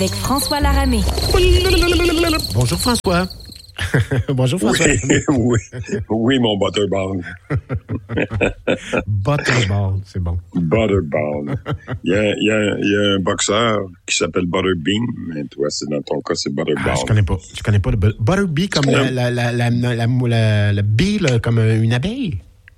Avec François Laramé. Bonjour François. Bonjour François. Oui, mon Butterball. Butterball, c'est bon. Butterball. Il y a un boxeur qui s'appelle Butterbean, mais toi, dans ton cas, c'est Butterball. Ah, je connais pas le Butterbee comme la bee, là, comme une abeille.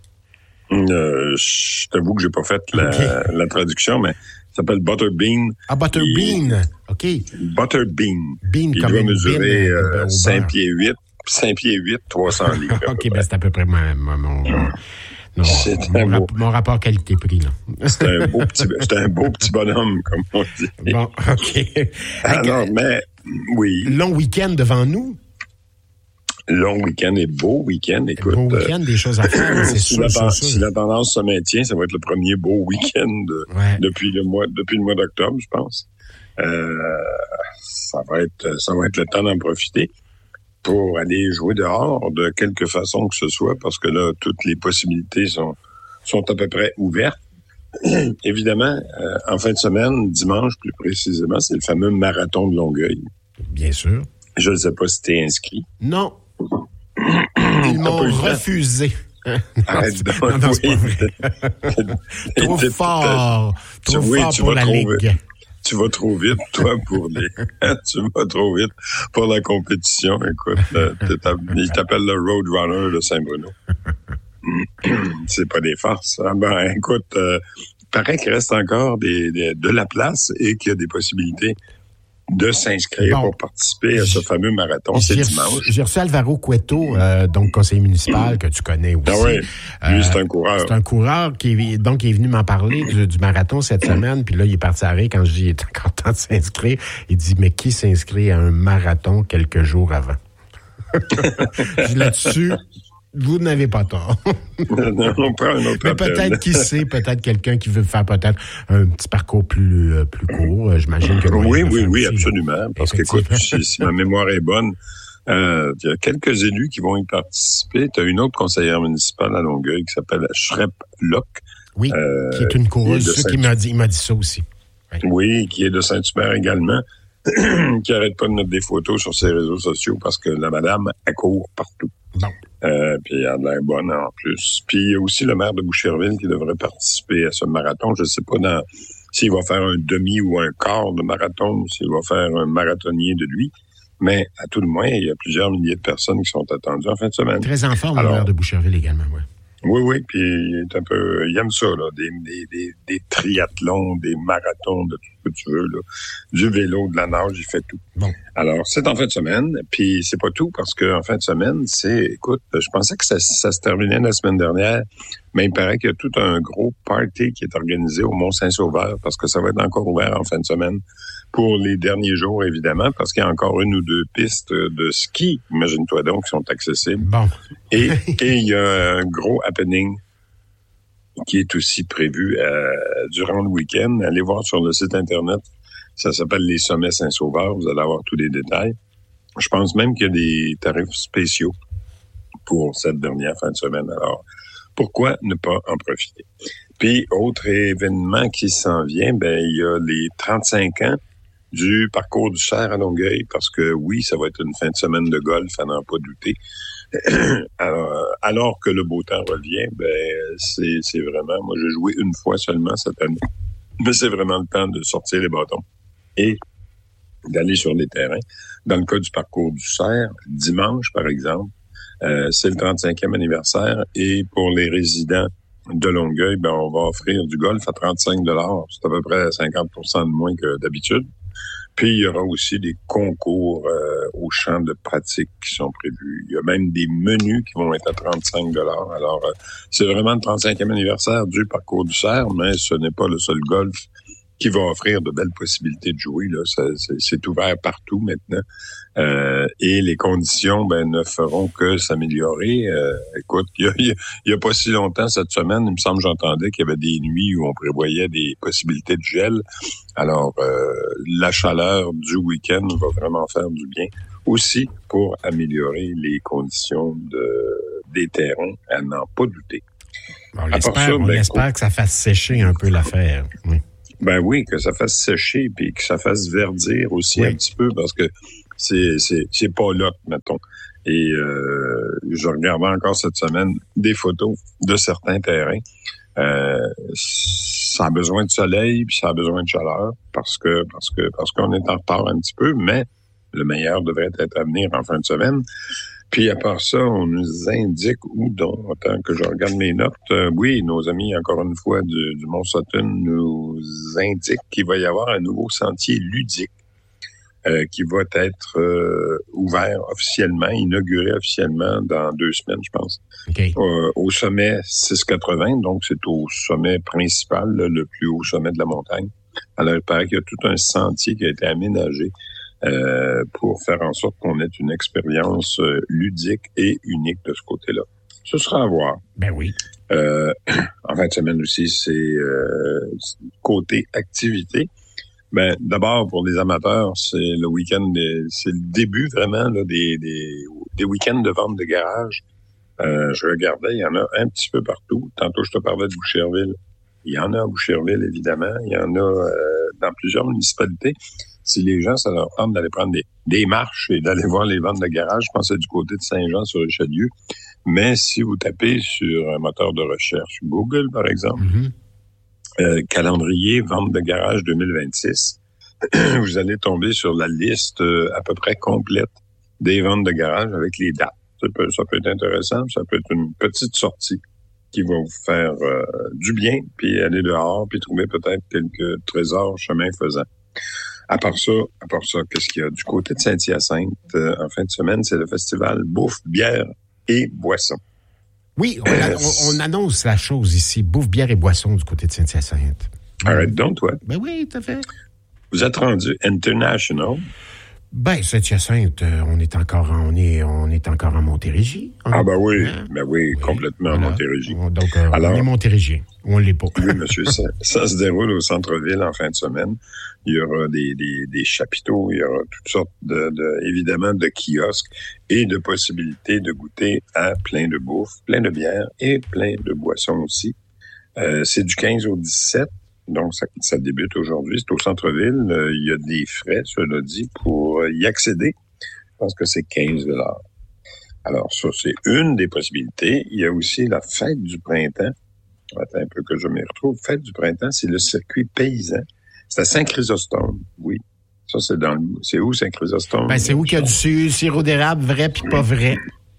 Je t'avoue que j'ai pas fait la traduction, mais ça s'appelle Butterbean. Ah, Butterbean. OK. Butterbean. Bean Il comme doit une mesurer bean, 5 pieds 8, 300 livres. OK, ben c'est à peu près mon rapport qualité-prix, là. C'est un beau petit bonhomme, comme on dit. Bon, OK. Alors, mais, oui. Long week-end devant nous. Long week-end et beau week-end. Écoute, beau week-end, des choses à faire, c'est sûr. Si la tendance se maintient, ça va être le premier beau week-end depuis le mois d'octobre, je pense. Ça va être le temps d'en profiter pour aller jouer dehors de quelque façon que ce soit, parce que là, toutes les possibilités sont à peu près ouvertes. Évidemment, en fin de semaine, dimanche plus précisément, c'est le fameux marathon de Longueuil. Bien sûr. Je ne sais pas si tu es inscrit. Non. Ils m'ont refusé. Arrête donc. Trop fort pour la Ligue. Tu vas trop vite, toi, tu vas trop vite pour la compétition. Écoute, il t'appelle le Roadrunner de Saint-Bruno. C'est pas des farces. Ah ben, écoute, il paraît qu'il reste encore de la place et qu'il y a des possibilités de s'inscrire pour participer à ce fameux marathon. C'est dimanche. J'ai reçu Alvaro Cueto, donc conseiller municipal, que tu connais aussi. Ah oui, lui, c'est un coureur. C'est un coureur qui est venu m'en parler du marathon cette semaine, puis là, il est parti à arrêt quand j'ai été content de s'inscrire. Il dit, mais qui s'inscrit à un marathon quelques jours avant? Là-dessus, vous n'avez pas tort. On prend un autre mais peut-être, qui sait, peut-être quelqu'un qui veut faire peut-être un petit parcours plus court. J'imagine que... Oui, absolument. Parce qu'écoute, si ma mémoire est bonne, il y a quelques élus qui vont y participer. Tu as une autre conseillère municipale à Longueuil qui s'appelle Shrep-Locke. Oui, qui est une coureuse. Il m'a dit ça aussi. Oui, qui est de Saint-Hubert également. Qui arrête pas de mettre des photos sur ses réseaux sociaux parce que la madame, elle court partout. Bon. Puis elle a de l'air bonne en plus. Puis il y a aussi le maire de Boucherville qui devrait participer à ce marathon. Je ne sais pas s'il va faire un demi ou un quart de marathon ou s'il va faire un marathonnier de lui. Mais à tout le moins, il y a plusieurs milliers de personnes qui sont attendues en fin de semaine. Très en forme, le maire de Boucherville également, oui. Oui, puis il aime ça, là, des triathlons, des marathons, de tout ce que tu veux, là. Du vélo, de la nage, il fait tout. Bon. Alors, c'est en fin de semaine, puis c'est pas tout, parce que en fin de semaine, écoute, je pensais que ça se terminait la semaine dernière, mais il paraît qu'il y a tout un gros party qui est organisé au Mont-Saint-Sauveur, parce que ça va être encore ouvert en fin de semaine pour les derniers jours, évidemment, parce qu'il y a encore une ou deux pistes de ski, imagine-toi donc, qui sont accessibles. Bon. Et il y a un gros happening qui est aussi prévu durant le week-end. Allez voir sur le site Internet. Ça s'appelle les Sommets Saint-Sauveur. Vous allez avoir tous les détails. Je pense même qu'il y a des tarifs spéciaux pour cette dernière fin de semaine. Alors, pourquoi ne pas en profiter? Puis, autre événement qui s'en vient, il y a les 35 ans du parcours du Cerf à Longueuil, parce que oui, ça va être une fin de semaine de golf, à n'en pas douter. Alors que le beau temps revient, c'est vraiment, moi j'ai joué une fois seulement cette année, mais c'est vraiment le temps de sortir les bâtons et d'aller sur les terrains. Dans le cas du parcours du Cerf, dimanche par exemple, c'est le 35e anniversaire et pour les résidents de Longueuil, on va offrir du golf à 35 $. C'est à peu près 50% de moins que d'habitude. Puis, il y aura aussi des concours au champ de pratique qui sont prévus. Il y a même des menus qui vont être à 35 $. Alors, c'est vraiment le 35e anniversaire du parcours du Cerf, mais ce n'est pas le seul golf qui va offrir de belles possibilités de jouer. Là. C'est ouvert partout maintenant. Et les conditions ne feront que s'améliorer. Écoute, il y a pas si longtemps cette semaine, il me semble j'entendais qu'il y avait des nuits où on prévoyait des possibilités de gel. Alors, la chaleur du week-end va vraiment faire du bien. Aussi pour améliorer les conditions des terrains, à n'en pas douter. On espère que ça fasse sécher un peu l'affaire. Oui. Ben oui, que ça fasse sécher puis que ça fasse verdir aussi un petit peu parce que c'est pas là, mettons. Et je regardais encore cette semaine des photos de certains terrains. Ça a besoin de soleil puis ça a besoin de chaleur parce qu'on est en retard un petit peu, mais le meilleur devrait être à venir en fin de semaine. Puis à part ça, on nous indique où donc, attends que je regarde mes notes. Oui, nos amis, encore une fois, du Mont-Sutton nous indiquent qu'il va y avoir un nouveau sentier ludique qui va être ouvert officiellement, inauguré officiellement dans 2 semaines, je pense. Okay. Au sommet 680, donc c'est au sommet principal, là, le plus haut sommet de la montagne. Alors, il paraît qu'il y a tout un sentier qui a été aménagé pour faire en sorte qu'on ait une expérience ludique et unique de ce côté-là. Ce sera à voir. Ben oui. En fin de semaine aussi, c'est côté activité. Ben d'abord pour les amateurs, c'est le week-end, c'est le début vraiment là, des week-ends de vente de garage. Je regardais, il y en a un petit peu partout. Tantôt je te parlais de Boucherville. Il y en a à Boucherville évidemment. Il y en a dans plusieurs municipalités. Si les gens, ça leur tente d'aller prendre des marches et d'aller voir les ventes de garage, je pense que c'est du côté de Saint-Jean-sur-Richelieu. Mais si vous tapez sur un moteur de recherche, Google par exemple, calendrier vente de garage 2026, vous allez tomber sur la liste à peu près complète des ventes de garage avec les dates. Ça peut être intéressant, ça peut être une petite sortie qui va vous faire du bien, puis aller dehors, puis trouver peut-être quelques trésors chemin faisant. À part ça, qu'est-ce qu'il y a? Du côté de Saint-Hyacinthe, en fin de semaine, c'est le festival Bouffe, bière et boisson. Oui, on annonce la chose ici. Bouffe, bière et boisson du côté de Saint-Hyacinthe. Arrête donc, toi. Ben oui, tout à fait. Vous êtes rendu international. Ben, Saint-Hyacinthe, on est encore en Montérégie. Ah ben oui, oui, complètement en Montérégie. Donc, alors, on est Montérégien, ou on l'est pas. Oui, monsieur, ça se déroule au centre-ville en fin de semaine. Il y aura des chapiteaux, il y aura toutes sortes évidemment de kiosques et de possibilités de goûter à plein de bouffe, plein de bière et plein de boissons aussi. C'est du 15 au 17. Donc, ça débute aujourd'hui. C'est au centre-ville. Il y a des frais, cela dit, pour y accéder. Je pense que c'est 15 $. Alors, ça, c'est une des possibilités. Il y a aussi la fête du printemps. Attends un peu que je m'y retrouve. Fête du printemps, c'est le circuit paysan. C'est à Saint-Chrysostome, oui. Ça, c'est où, Saint-Chrysostome? Ben, c'est où qu'il y a du sirop d'érable vrai puis pas vrai.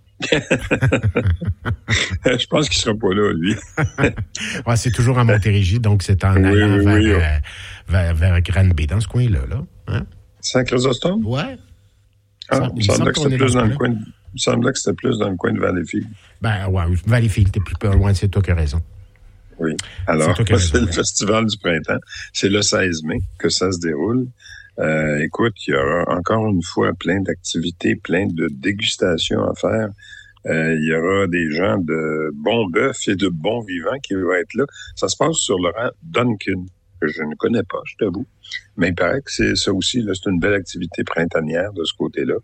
Je pense qu'il sera pas là, lui. Ouais, c'est toujours à Montérégie, donc c'est en allant vers Granby, dans ce coin-là. Là. Hein? Saint-Chrysostome? Ouais. Il me semblait que c'était plus dans le coin. Il me semblait que c'était plus dans le coin de Valleyfield. Ben ouais, Valleyfield, t'es plus loin, c'est toi qui as raison. Oui. Alors, c'est le Festival du printemps. C'est le 16 mai que ça se déroule. Écoute, il y aura encore une fois plein d'activités, plein de dégustations à faire. Il y aura des gens de bons bœufs et de bons vivants qui vont être là. Ça se passe sur le rang Duncan, que je ne connais pas, je t'avoue. Mais il paraît que c'est ça aussi, là, c'est une belle activité printanière de ce côté-là.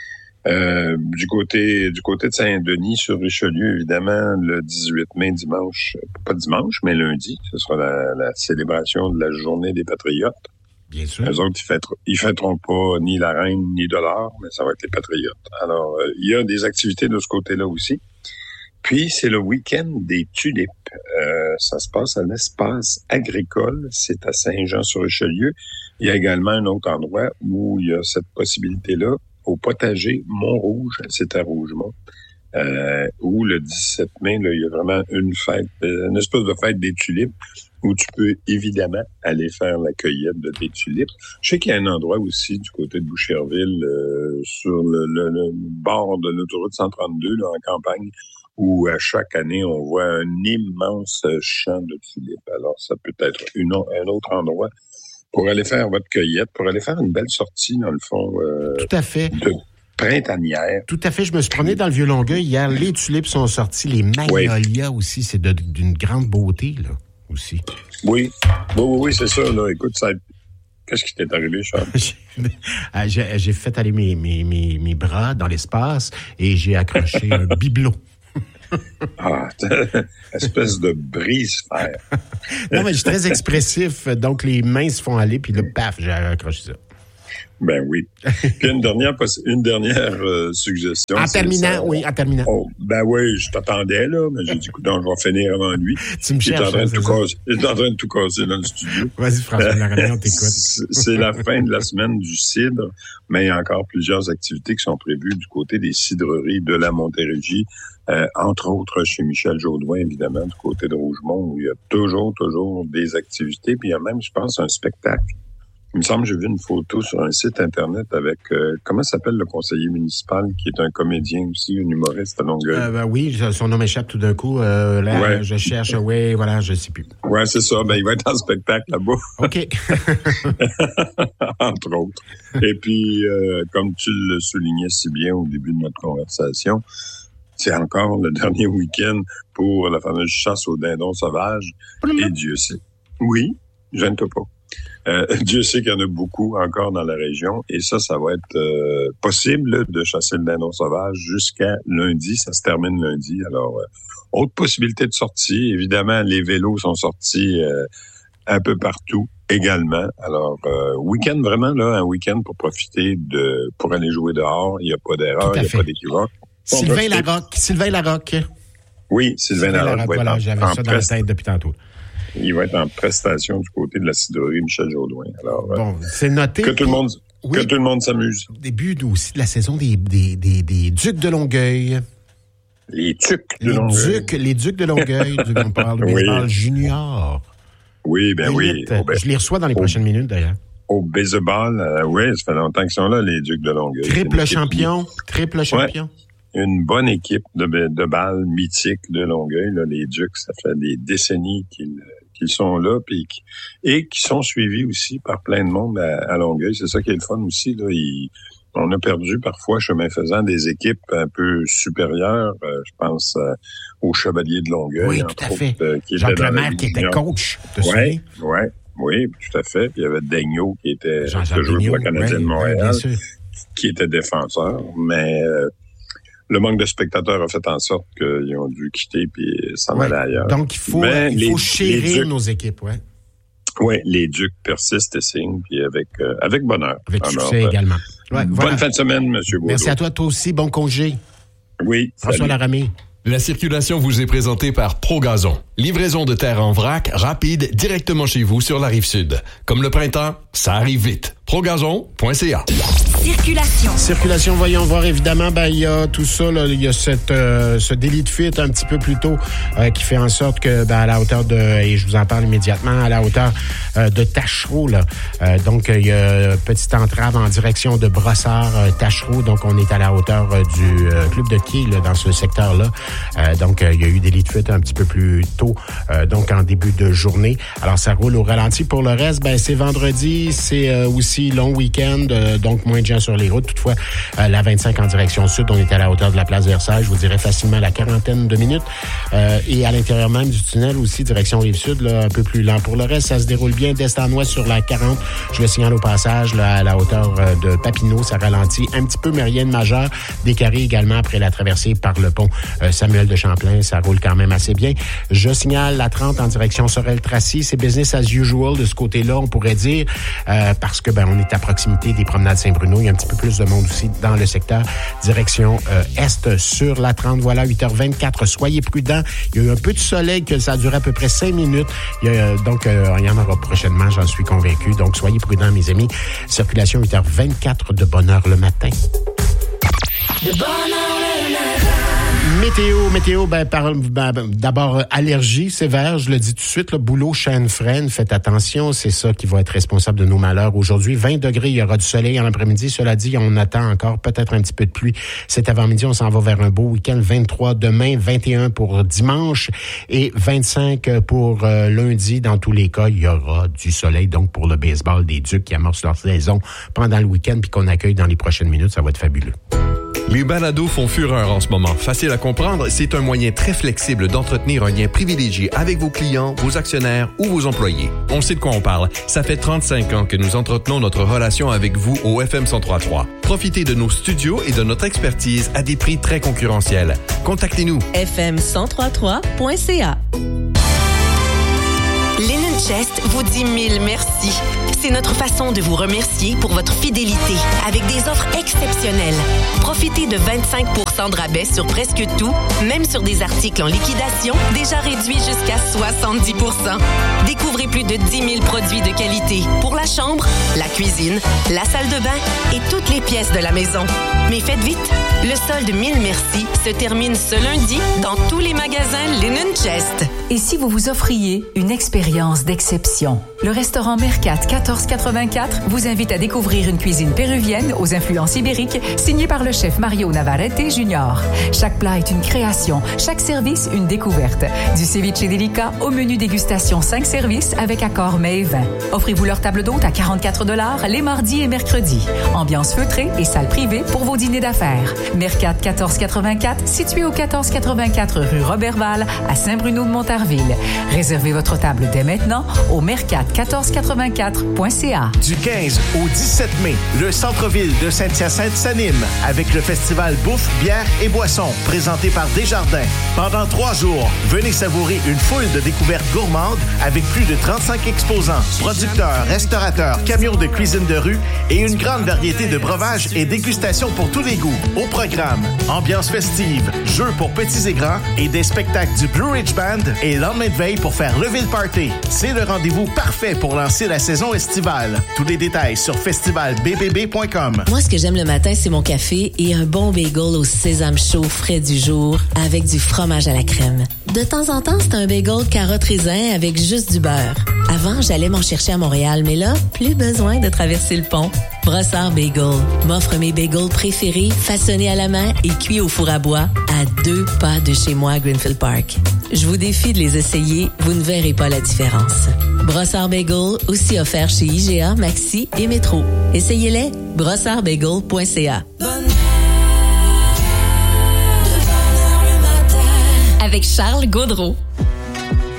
Du côté de Saint-Denis, sur Richelieu, évidemment, le 18 mai, dimanche, pas dimanche, mais lundi, ce sera la célébration de la Journée des Patriotes. Bien sûr. Eux autres, ils fêteront pas ni la reine, ni $, mais ça va être les Patriotes. Alors, il y a des activités de ce côté-là aussi. Puis, c'est le week-end des tulipes. Ça se passe à l'espace agricole. C'est à Saint-Jean-sur-Richelieu. Il y a également un autre endroit où il y a cette possibilité-là, au potager Mont-Rouge, c'est à Rougemont, où le 17 mai, là, il y a vraiment une fête, une espèce de fête des tulipes, où tu peux évidemment aller faire la cueillette de tes tulipes. Je sais qu'il y a un endroit aussi du côté de Boucherville, sur le bord de l'autoroute 132, là, en campagne, où à chaque année, on voit un immense champ de tulipes. Alors, ça peut être un autre endroit pour aller faire votre cueillette, pour aller faire une belle sortie, dans le fond. Tout à fait. De printanière. Tout à fait. Je me suis promené dans le Vieux-Longueuil hier. Les tulipes sont sorties. Les magnolias aussi, c'est d'une grande beauté, là, aussi. Oui, c'est ça, là. Écoute, qu'est-ce qui t'est arrivé, Charles? J'ai fait aller mes bras dans l'espace et j'ai accroché un bibelot. Ah, espèce de brise-fer. Non, mais je suis très expressif, donc les mains se font aller, puis là, paf, j'ai accroché ça. Ben oui. Puis une dernière suggestion. En terminant. Oh, ben oui, je t'attendais, là, mais j'ai dit, écoute, je vais finir avant lui. Tu me cherches. Il est en train de tout casser dans le studio. Vas-y, François Laramie, on t'écoute. C'est la fin de la semaine du cidre, mais il y a encore plusieurs activités qui sont prévues du côté des cidreries de la Montérégie, entre autres chez Michel Jaudoin, évidemment, du côté de Rougemont, où il y a toujours des activités, puis il y a même, je pense, un spectacle. Il me semble que j'ai vu une photo sur un site Internet avec, comment s'appelle le conseiller municipal, qui est un comédien aussi, un humoriste à Longueuil? Oui, son nom m'échappe tout d'un coup. Je cherche, voilà, je sais plus. Ouais, c'est ça. Ben, il va être en spectacle là-bas. OK. Entre autres. Et puis, comme tu le soulignais si bien au début de notre conversation, c'est encore le dernier week-end pour la fameuse chasse aux dindons sauvages. Et Dieu sait. Oui, gêne-toi pas. Dieu sait qu'il y en a beaucoup encore dans la région et ça va être possible de chasser le dindon sauvage jusqu'à lundi. Ça se termine lundi. Alors, autre possibilité de sortie. Évidemment, les vélos sont sortis un peu partout également. Alors, week-end vraiment, là, un week-end pour profiter pour aller jouer dehors. Il n'y a pas d'erreur, il n'y a pas d'équivoque. Sylvain Larocque. Oui, Sylvain Larocque. Voilà, j'avais ça dans la tête depuis tantôt. Il va être en prestation du côté de la cidrerie Michel Jaudoin. Alors, bon, c'est noté. Que tout le monde s'amuse. Début aussi de la saison des Ducs de Longueuil. Les Ducs de Longueuil. Les Ducs de Longueuil, on parle de baseball junior. Oui, ben oui. Je les reçois dans les prochaines minutes, d'ailleurs. Au baseball, oui, ça fait longtemps qu'ils sont là, les Ducs de Longueuil. Triple champion. Ouais. Une bonne équipe de balle mythique de Longueuil. Là, les Ducs, ça fait des décennies qu'ils sont là, et qui sont suivis aussi par plein de monde à Longueuil. C'est ça qui est le fun aussi. Là. On a perdu parfois, chemin faisant, des équipes un peu supérieures. Je pense aux Chevaliers de Longueuil. Oui, tout à fait. Jacques Lemaire qui était coach. Oui, tout à fait. Puis il y avait Daigneault qui était toujours pour le Canadien de Montréal, qui était défenseur. Mais le manque de spectateurs a fait en sorte qu'ils ont dû quitter puis s'en aller ailleurs. Donc, il faut chérir nos équipes, ouais. Oui, les Ducs persistent et signent, puis avec bonheur. Avec succès également. Ouais, bonne fin de semaine, M. Bourdeau. Merci à toi aussi. Bon congé. Oui. François Laramie. La circulation vous est présentée par ProGazon. Livraison de terre en vrac, rapide, directement chez vous sur la Rive-Sud. Comme le printemps, ça arrive vite. ProGazon.ca. Circulation, voyons voir évidemment, il y a tout ça, là, il y a ce délit de fuite un petit peu plus tôt qui fait en sorte que à la hauteur et je vous en parle immédiatement, à la hauteur de Taschereau, là. Donc il y a petite entrave en direction de Brossard-Taschereau, donc on est à la hauteur du club de quai là, dans ce secteur-là. Donc il y a eu des lits de fuite un petit peu plus tôt, donc en début de journée. Alors ça roule au ralenti. Pour le reste, c'est vendredi, c'est aussi long week-end, donc moins de gens sur les routes. Toutefois, la 25 en direction sud, on est à la hauteur de la place Versailles, je vous dirais facilement la quarantaine de minutes. Et à l'intérieur même du tunnel aussi, direction Rive-Sud, là, un peu plus lent. Pour le reste, ça se déroule bien d'est en ouest sur la 40. Je le signale au passage, là, à la hauteur de Papineau, ça ralentit un petit peu, mais rien de majeur. Décarré également après la traversée par le pont Samuel de Champlain, ça roule quand même assez bien. Je signale la 30 en direction Sorel-Tracy, c'est business as usual de ce côté-là, on pourrait dire, parce que on est à proximité des promenades Saint-Bruno. Il y a un petit peu plus de monde aussi dans le secteur. Direction est sur la 30. Voilà, 8h24. Soyez prudents. Il y a eu un peu de soleil, que ça a duré à peu près 5 minutes. Il y en aura prochainement, j'en suis convaincu. Donc, soyez prudents, mes amis. Circulation 8h24 de bonne heure le matin. De bonne heure le matin. Météo, d'abord, allergie sévère, je le dis tout de suite, le boulot, chêne, freine, faites attention, c'est ça qui va être responsable de nos malheurs aujourd'hui. 20 degrés, il y aura du soleil en après-midi, cela dit, on attend encore peut-être un petit peu de pluie. Cet avant-midi, on s'en va vers un beau week-end, 23 demain, 21 pour dimanche et 25 pour lundi. Dans tous les cas, il y aura du soleil, donc pour le baseball des Ducs qui amorcent leur saison pendant le week-end puis qu'on accueille dans les prochaines minutes, ça va être fabuleux. Les balados font fureur en ce moment. Facile à comprendre, c'est un moyen très flexible d'entretenir un lien privilégié avec vos clients, vos actionnaires ou vos employés. On sait de quoi on parle. Ça fait 35 ans que nous entretenons notre relation avec vous au FM 103.3. Profitez de nos studios et de notre expertise à des prix très concurrentiels. Contactez-nous. FM1033.ca. Linen Chest vous dit 1000 merci. C'est notre façon de vous remercier pour votre fidélité avec des offres exceptionnelles. Profitez de 25% de rabais sur presque tout, même sur des articles en liquidation déjà réduits jusqu'à 70%. Découvrez plus de 10 000 produits de qualité pour la chambre, la cuisine, la salle de bain et toutes les pièces de la maison. Mais faites vite, le solde 1000 merci se termine ce lundi dans tous les magasins Linen Chest. Et si vous vous offriez une expérience d'exception? Le restaurant Mercat 1484 vous invite à découvrir une cuisine péruvienne aux influences ibériques signée par le chef Mario Navarrete Jr. Chaque plat est une création, chaque service une découverte. Du ceviche délicat au menu dégustation 5 services avec accord mets et vin. Offrez-vous leur table d'hôte à 44$ les mardis et mercredis. Ambiance feutrée et salle privée pour vos dîners d'affaires. Mercat 1484, situé au 1484 rue Robertval à Saint-Bruno-de-Montarville. Réservez votre table dès maintenant au mercat1484.ca. Du 15 au 17 mai, le centre-ville de Saint-Hyacinthe s'anime avec le festival Bouffe, bière et boissons présenté par Desjardins. Pendant 3 jours, venez savourer une foule de découvertes gourmandes avec plus de 35 exposants, producteurs, restaurateurs, camions de cuisine de rue et une grande variété de breuvages et dégustations pour tous les goûts. Au programme, ambiance festive, jeux pour petits et grands et des spectacles du Blue Ridge Band et lendemain de veille pour faire lever le party. C'est le rendez-vous parfait pour lancer la saison estivale. Tous les détails sur festivalbbb.com. Moi, ce que j'aime le matin, c'est mon café et un bon bagel au sésame chaud frais du jour avec du fromage à la crème. De temps en temps, c'est un bagel carotte raisin avec juste du beurre. Avant, j'allais m'en chercher à Montréal, mais là, plus besoin de traverser le pont. Brossard Bagel m'offre mes bagels préférés, façonnés à la main et cuits au four à bois à 2 pas de chez moi à Greenfield Park. Je vous défie de les essayer, vous ne verrez pas la différence. Brossard Bagel, aussi offert chez IGA, Maxi et Métro. Essayez-les, brossardbagel.ca. Avec Charles Gaudreau.